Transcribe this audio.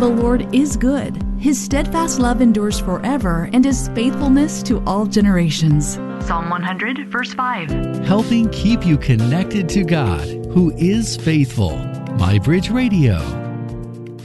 The Lord is good. His steadfast love endures forever, and His faithfulness to all generations. Psalm 100, verse 5. Helping keep you connected to God, who is faithful. MyBridge Radio.